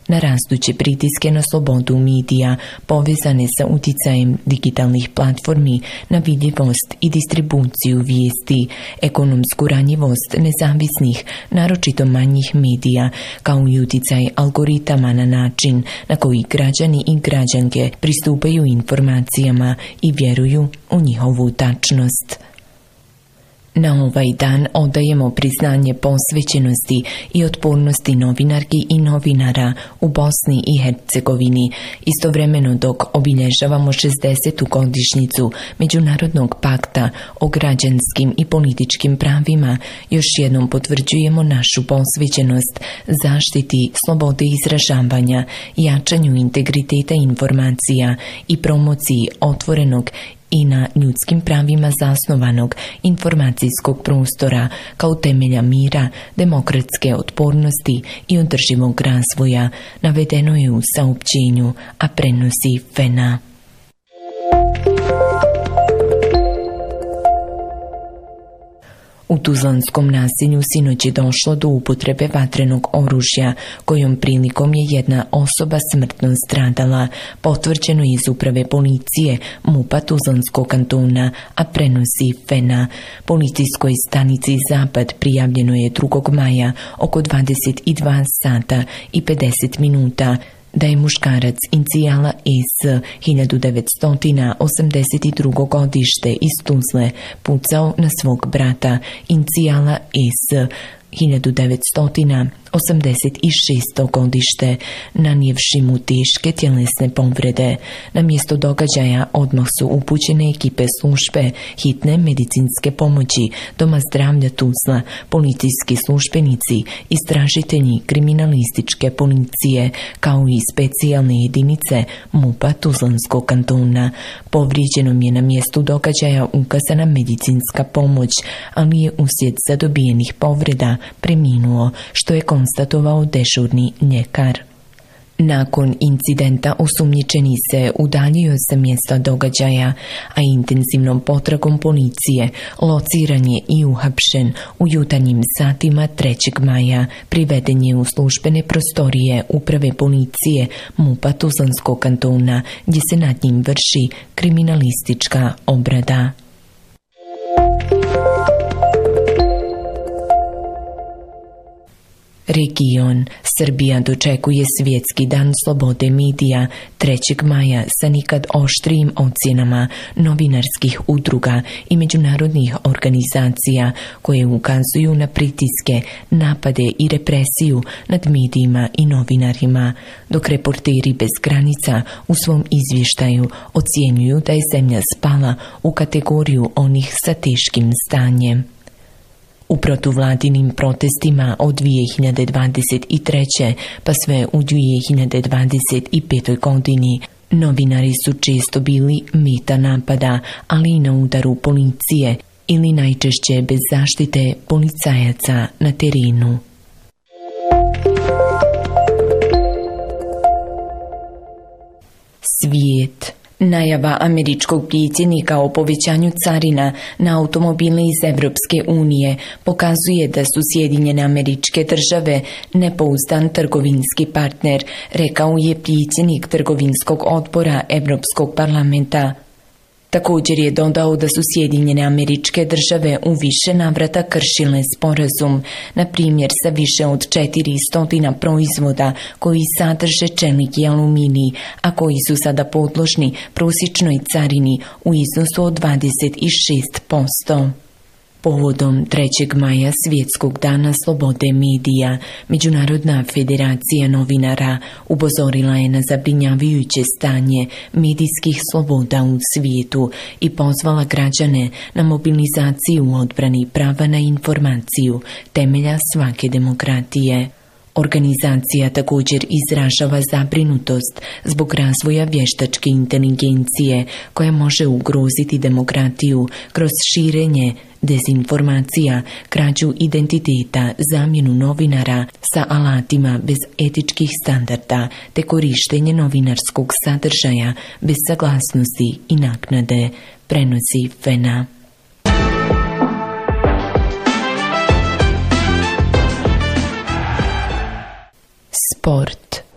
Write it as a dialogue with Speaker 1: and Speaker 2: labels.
Speaker 1: na rastuće pritiske na slobodu medija povezane sa uticajem digitalnih platformi na vidljivost i distribuciju vijesti, ekonomsku ranjivost nezavisnih, naročito manjih medija, kao i uticaj algoritama na način na koji građani i građanke pristupaju informacijama i vjeruju u njihovu tačnost. Na ovaj dan odajemo priznanje posvećenosti i otpornosti novinarki i novinara u Bosni i Hercegovini, istovremeno dok obilježavamo 60. godišnjicu Međunarodnog pakta o građanskim i političkim pravima. Još jednom potvrđujemo našu posvećenost zaštiti slobode izražavanja, jačanju integriteta informacija i promociji otvorenog i na ljudskim pravima zasnovanog informacijskog prostora kao temelja mira, demokratske otpornosti i održivog razvoja, navedeno je u saopćenju, a prenosi FENA. U Tuzlanskom naselju sinoć je došlo do upotrebe vatrenog oružja, kojom prilikom je jedna osoba smrtno stradala, potvrđeno je iz uprave policije MUP-a Tuzlanskog kantona, a prenosi FENA. Policijskoj stanici Zapad prijavljeno je 2. maja oko 22 sata i 50 minuta da je muškarac inicijala S 1982. godište iz Tuzle pucao na svog brata inicijala S 1986. godište, nanijevši mu teške tjelesne povrede. Na mjesto događaja odmah su upućene ekipe službe hitne medicinske pomoći, Doma zdravlja Tuzla, policijski službenici, istražitelji kriminalističke policije, kao i specijalne jedinice MUP-a Tuzlanskog kantona. Povrijeđenom je na mjestu događaja ukazana medicinska pomoć, ali je uslijed zadobijenih povreda preminuo, što je konstatovao dežurni ljekar. Nakon incidenta osumnjičeni se udaljio sa mjesta događaja, a intenzivnom potragom policije lociran je i uhapšen u jutarnjim satima 3. maja. Priveden je u službene prostorije uprave policije MUP-a Tuzlanskog kantona, gdje se nad njim vrši kriminalistička obrada. Region. Srbija dočekuje Svjetski dan slobode medija 3. maja sa nikad oštrijim ocjenama novinarskih udruga i međunarodnih organizacija koje ukazuju na pritiske, napade i represiju nad medijima i novinarima, dok Reporteri bez granica u svom izvještaju ocjenjuju da je zemlja spala u kategoriju onih sa teškim stanjem. U protuvladinim protestima od 2023. pa sve u 2025. godini novinari su često bili meta napada, ali i na udaru policije ili najčešće bez zaštite policajaca na terenu. Svijet. Najava američkog predsjednika o povećanju carina na automobile iz Evropske unije pokazuje da su Sjedinjene Američke Države nepouzdan trgovinski partner, rekao je predsjednik trgovinskog odbora Evropskog parlamenta. Također je dodao da su Sjedinjene Američke Države u više navrata kršile sporazum, na primjer sa više od 400 proizvoda koji sadrže čelik i aluminij, a koji su sada podložni prosječnoj carini u iznosu od 26%. Povodom 3. maja Svjetskog dana slobode medija, Međunarodna federacija novinara upozorila je na zabrinjavajuće stanje medijskih sloboda u svijetu i pozvala građane na mobilizaciju u odbrani prava na informaciju, temelja svake demokratije. Organizacija također izražava zabrinutost zbog razvoja vještačke inteligencije koja može ugroziti demokratiju kroz širenje dezinformacija, krađu identiteta, zamjenu novinara sa alatima bez etičkih standarda te korištenje novinarskog sadržaja bez saglasnosti i naknade, prenosi FENA. Sport.